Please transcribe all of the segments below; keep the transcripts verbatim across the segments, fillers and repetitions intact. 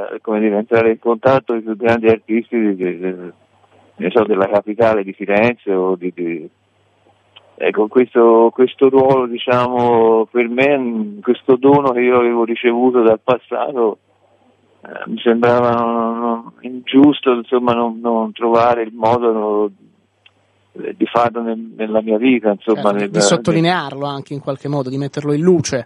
a, come dire, entrare in contatto con i più grandi artisti di, di, di, ne so, della capitale di Firenze o di, di ecco, questo, questo ruolo, diciamo, per me, questo dono che io avevo ricevuto dal passato, eh, mi sembrava non, non, ingiusto, insomma, non, non trovare il modo no, di farlo nel, nella mia vita, insomma, certo, nel, di sottolinearlo anche in qualche modo, di metterlo in luce.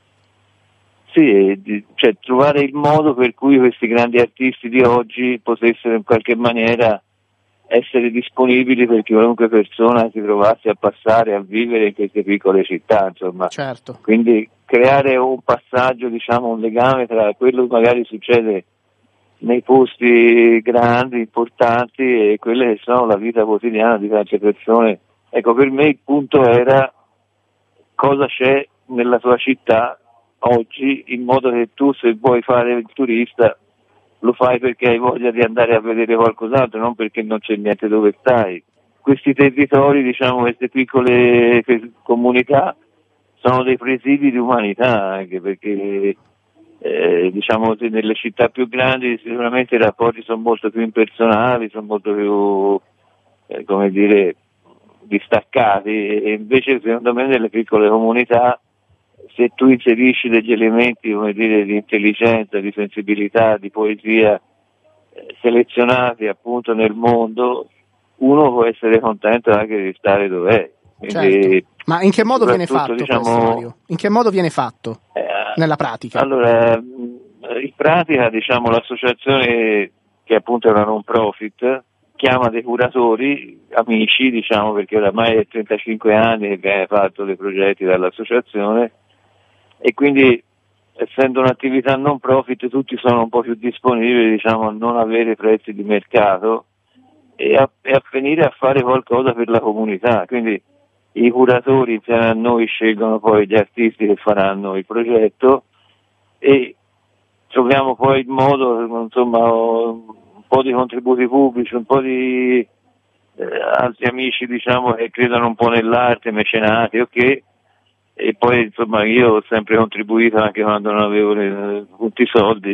Sì, di, cioè trovare il modo per cui questi grandi artisti di oggi potessero in qualche maniera essere disponibili per qualunque persona si trovasse a passare, a vivere in queste piccole città, insomma. Certo. Quindi creare un passaggio, diciamo, un legame tra quello che magari succede nei posti grandi, importanti e quelle che sono la vita quotidiana di tante persone. Ecco, per me il punto era cosa c'è nella tua città oggi, in modo che tu, se vuoi fare il turista, lo fai perché hai voglia di andare a vedere qualcos'altro, non perché non c'è niente dove stai. Questi territori, diciamo, queste piccole comunità sono dei presidi di umanità, anche perché eh, diciamo nelle città più grandi sicuramente i rapporti sono molto più impersonali, sono molto più eh, come dire distaccati, e invece secondo me nelle piccole comunità, se tu inserisci degli elementi, come dire, di intelligenza, di sensibilità, di poesia eh, selezionati appunto nel mondo, uno può essere contento anche di stare dov'è. Quindi, certo. Ma in che modo viene fatto, diciamo, questo, Mario? In che modo viene fatto eh, nella pratica? Allora, in pratica, diciamo, l'associazione, che appunto è una non profit, chiama dei curatori, amici, diciamo, perché oramai è trentacinque anni che viene fatto dei progetti dall'associazione, e quindi, essendo un'attività non profit, tutti sono un po' più disponibili, diciamo, a non avere prezzi di mercato e a, e a venire a fare qualcosa per la comunità. Quindi i curatori insieme a noi scelgono poi gli artisti che faranno il progetto e troviamo poi il modo, insomma, un po' di contributi pubblici, un po' di eh, altri amici, diciamo, che credono un po' nell'arte, mecenati, ok? E poi, insomma, io ho sempre contribuito anche quando non avevo le, tutti i soldi.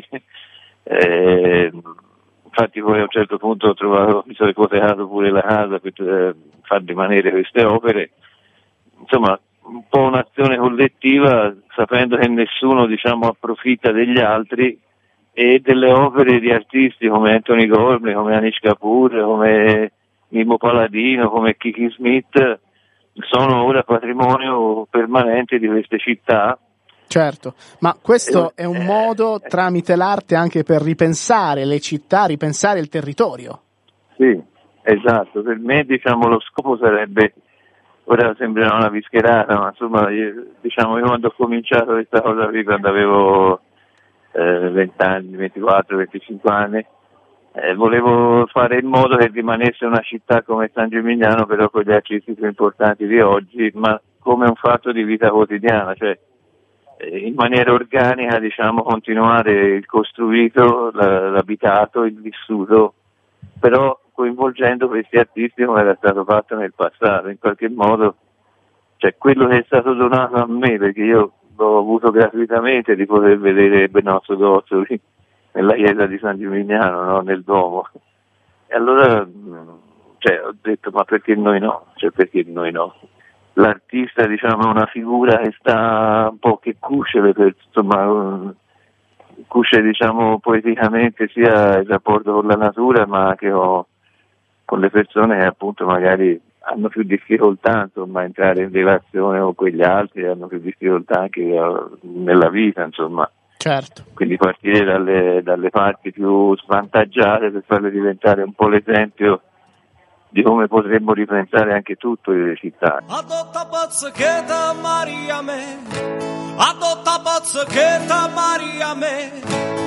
Eh, infatti poi a un certo punto ho trovato, mi sono ipotecato pure la casa per eh, far rimanere queste opere. Insomma, un po' un'azione collettiva, sapendo che nessuno, diciamo, approfitta degli altri, e delle opere di artisti come Anthony Gormley, come Anish Kapoor, come Mimmo Paladino, come Kiki Smith, sono ora patrimonio permanente di queste città. Certo, ma questo è un modo tramite l'arte anche per ripensare le città, ripensare il territorio. Sì, esatto. Per me, diciamo, lo scopo sarebbe, ora sembrerà una vischerata, ma insomma, io, diciamo, io quando ho cominciato questa cosa qui, quando avevo eh, venti anni, ventiquattro, venticinque anni, eh, volevo fare in modo che rimanesse una città come San Gimignano, però con gli artisti più importanti di oggi, ma come un fatto di vita quotidiana, cioè in maniera organica, diciamo, continuare il costruito, l'abitato, il vissuto, però coinvolgendo questi artisti come era stato fatto nel passato. In qualche modo, cioè, quello che è stato donato a me, perché io l'ho avuto gratuitamente, di poter vedere Benozzo Gozzoli nella chiesa di San Gimignano, no? Nel Duomo, e allora, cioè, ho detto, ma perché noi no? Cioè, perché noi no? L'artista, diciamo, è una figura che sta un po' che cusce, per, insomma, cusce, diciamo, poeticamente sia il rapporto con la natura, ma anche con, con le persone che appunto magari hanno più difficoltà, insomma, a entrare in relazione con quegli altri, hanno più difficoltà anche nella vita, insomma. Certo. Quindi partire dalle, dalle parti più svantaggiate per farle diventare un po' l'esempio di come potremmo ripensare anche tutto le città. Adotta pazzacchetta Maria me, adotta pazzacchetta Maria me.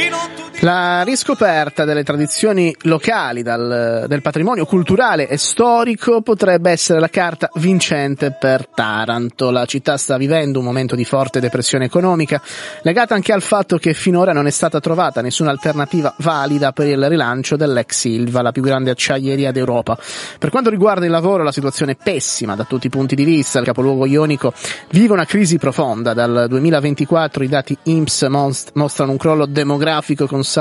La riscoperta delle tradizioni locali, dal, del patrimonio culturale e storico potrebbe essere la carta vincente per Taranto. La città sta vivendo un momento di forte depressione economica, legata anche al fatto che finora non è stata trovata nessuna alternativa valida per il rilancio dell'ex Ilva, la più grande acciaieria d'Europa. Per quanto riguarda il lavoro, la situazione è pessima da tutti i punti di vista. Il capoluogo ionico vive una crisi profonda. Dal duemilaventiquattro i dati I N P S most- mostrano un crollo demografico con